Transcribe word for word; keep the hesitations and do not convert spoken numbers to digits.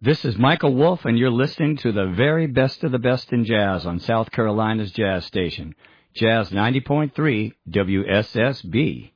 This is Michael Wolf, and you're listening to the very best of the best in jazz on South Carolina's Jazz Station, Jazz ninety point three W S S B.